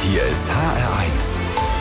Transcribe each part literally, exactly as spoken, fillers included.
Hier ist H R eins.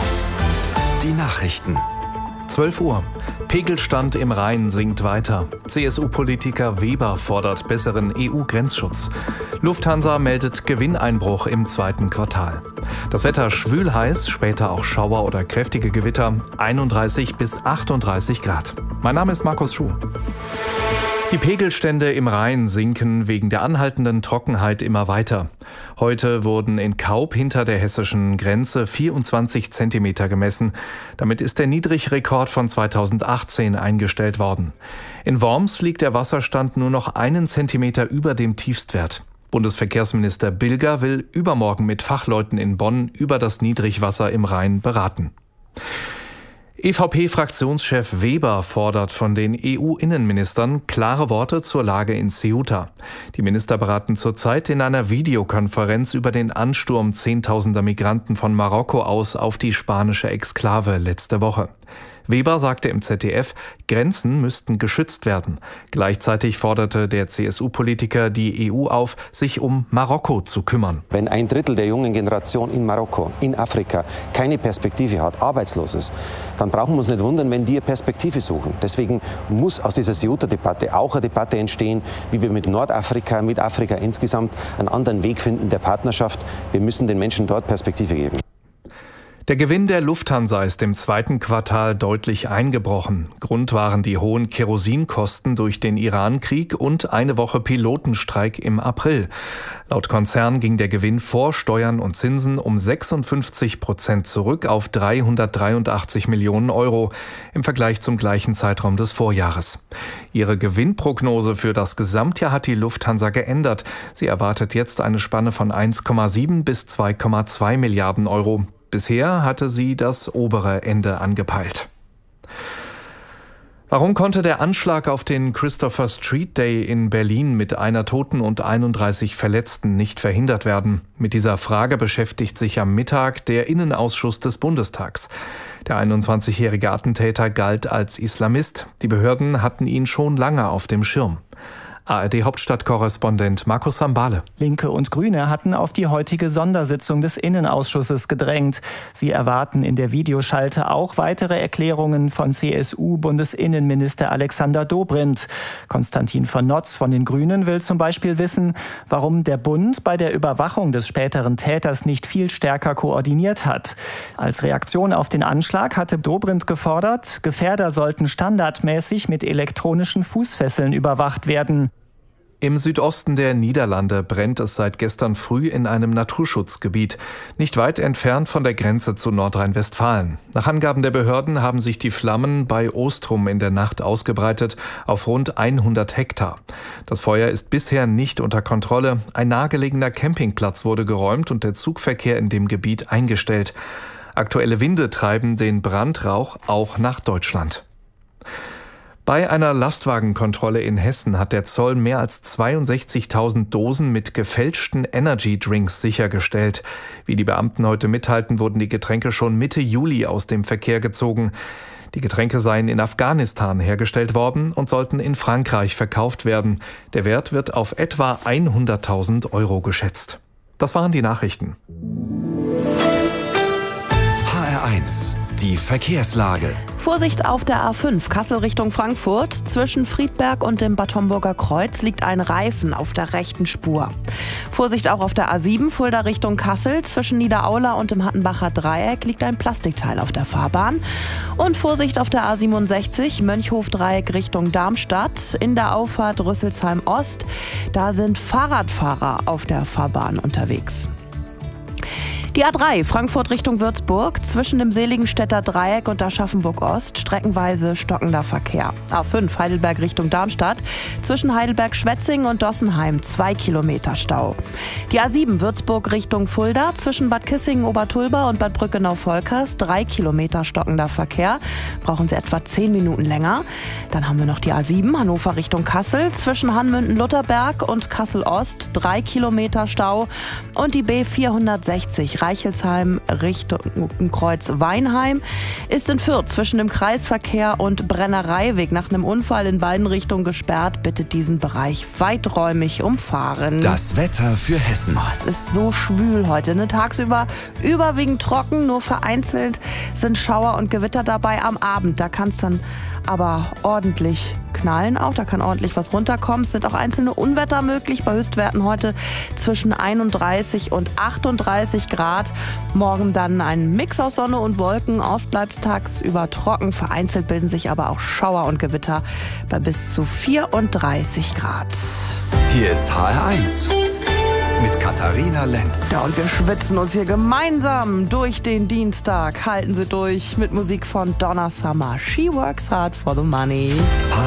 Die Nachrichten. zwölf Uhr. Pegelstand im Rhein sinkt weiter. C S U-Politiker Weber fordert besseren E U-Grenzschutz. Lufthansa meldet Gewinneinbruch im zweiten Quartal. Das Wetter schwül heiß, später auch Schauer oder kräftige Gewitter, einunddreißig bis achtunddreißig Grad. Mein Name ist Markus Schuh. Die Pegelstände im Rhein sinken wegen der anhaltenden Trockenheit immer weiter. Heute wurden in Kaub hinter der hessischen Grenze vierundzwanzig Zentimeter gemessen. Damit ist der Niedrigrekord von zweitausendachtzehn eingestellt worden. In Worms liegt der Wasserstand nur noch einen Zentimeter über dem Tiefstwert. Bundesverkehrsminister Bilger will übermorgen mit Fachleuten in Bonn über das Niedrigwasser im Rhein beraten. E V P-Fraktionschef Weber fordert von den E U-Innenministern klare Worte zur Lage in Ceuta. Die Minister beraten zurzeit in einer Videokonferenz über den Ansturm zehntausender Migranten von Marokko aus auf die spanische Exklave letzte Woche. Weber sagte im Z D F, Grenzen müssten geschützt werden. Gleichzeitig forderte der C S U-Politiker die E U auf, sich um Marokko zu kümmern. Wenn ein Drittel der jungen Generation in Marokko, in Afrika, keine Perspektive hat, arbeitslos ist, dann brauchen wir uns nicht wundern, wenn die eine Perspektive suchen. Deswegen muss aus dieser Ceuta-Debatte auch eine Debatte entstehen, wie wir mit Nordafrika, mit Afrika insgesamt einen anderen Weg finden der Partnerschaft. Wir müssen den Menschen dort Perspektive geben. Der Gewinn der Lufthansa ist im zweiten Quartal deutlich eingebrochen. Grund waren die hohen Kerosinkosten durch den Iran-Krieg und eine Woche Pilotenstreik im April. Laut Konzern ging der Gewinn vor Steuern und Zinsen um sechsundfünfzig Prozent zurück auf dreihundertdreiundachtzig Millionen Euro im Vergleich zum gleichen Zeitraum des Vorjahres. Ihre Gewinnprognose für das Gesamtjahr hat die Lufthansa geändert. Sie erwartet jetzt eine Spanne von eins Komma sieben bis zwei Komma zwei Milliarden Euro. Bisher hatte sie das obere Ende angepeilt. Warum konnte der Anschlag auf den Christopher Street Day in Berlin mit einer Toten und einunddreißig Verletzten nicht verhindert werden? Mit dieser Frage beschäftigt sich am Mittag der Innenausschuss des Bundestags. Der einundzwanzigjährige Attentäter galt als Islamist. Die Behörden hatten ihn schon lange auf dem Schirm. A R D-Hauptstadtkorrespondent Markus Sambale. Linke und Grüne hatten auf die heutige Sondersitzung des Innenausschusses gedrängt. Sie erwarten in der Videoschalte auch weitere Erklärungen von C S U-Bundesinnenminister Alexander Dobrindt. Konstantin von Notz von den Grünen will zum Beispiel wissen, warum der Bund bei der Überwachung des späteren Täters nicht viel stärker koordiniert hat. Als Reaktion auf den Anschlag hatte Dobrindt gefordert, Gefährder sollten standardmäßig mit elektronischen Fußfesseln überwacht werden. Im Südosten der Niederlande brennt es seit gestern früh in einem Naturschutzgebiet, nicht weit entfernt von der Grenze zu Nordrhein-Westfalen. Nach Angaben der Behörden haben sich die Flammen bei Ostrum in der Nacht ausgebreitet auf rund hundert Hektar. Das Feuer ist bisher nicht unter Kontrolle. Ein nahegelegener Campingplatz wurde geräumt und der Zugverkehr in dem Gebiet eingestellt. Aktuelle Winde treiben den Brandrauch auch nach Deutschland. Bei einer Lastwagenkontrolle in Hessen hat der Zoll mehr als zweiundsechzigtausend Dosen mit gefälschten Energy-Drinks sichergestellt. Wie die Beamten heute mitteilten, wurden die Getränke schon Mitte Juli aus dem Verkehr gezogen. Die Getränke seien in Afghanistan hergestellt worden und sollten in Frankreich verkauft werden. Der Wert wird auf etwa hunderttausend Euro geschätzt. Das waren die Nachrichten. H R eins. Die Verkehrslage. Vorsicht auf der A fünf Kassel Richtung Frankfurt. Zwischen Friedberg und dem Bad Homburger Kreuz liegt ein Reifen auf der rechten Spur. Vorsicht auch auf der A sieben Fulda Richtung Kassel. Zwischen Niederaula und dem Hattenbacher Dreieck liegt ein Plastikteil auf der Fahrbahn. Und Vorsicht auf der A siebenundsechzig Mönchhof-Dreieck Richtung Darmstadt. In der Auffahrt Rüsselsheim Ost. Da sind Fahrradfahrer auf der Fahrbahn unterwegs. Die A drei Frankfurt Richtung Würzburg, zwischen dem Seligenstädter Dreieck und Aschaffenburg Ost, streckenweise stockender Verkehr. A fünf Heidelberg Richtung Darmstadt, zwischen Heidelberg-Schwetzingen und Dossenheim zwei Kilometer Stau. Die A sieben Würzburg Richtung Fulda, zwischen Bad Kissingen-Obertulba und Bad Brückenau-Volkers drei Kilometer stockender Verkehr. Brauchen Sie etwa zehn Minuten länger. Dann haben wir noch die A sieben Hannover Richtung Kassel, zwischen Hanmünden-Lutherberg und Kassel Ost drei Kilometer Stau. Und die B vierhundertsechzig Eichelsheim Richtung Kreuz-Weinheim. Ist in Fürth zwischen dem Kreisverkehr und Brennereiweg nach einem Unfall in beiden Richtungen gesperrt. Bitte diesen Bereich weiträumig umfahren. Das Wetter für Hessen. Oh, es ist so schwül heute. Ne? Tagsüber überwiegend trocken, nur vereinzelt sind Schauer und Gewitter dabei. Am Abend, da kann es dann aber ordentlich knallen auch. Da kann ordentlich was runterkommen. Es sind auch einzelne Unwetter möglich. Bei Höchstwerten heute zwischen einunddreißig und achtunddreißig Grad. Morgen dann ein Mix aus Sonne und Wolken. Oft bleibt es tagsüber trocken. Vereinzelt bilden sich aber auch Schauer und Gewitter bei bis zu vierunddreißig Grad. Hier ist H R eins mit Katharina Lenz. Ja, und wir schwitzen uns hier gemeinsam durch den Dienstag. Halten Sie durch mit Musik von Donna Summer. She works hard for the money.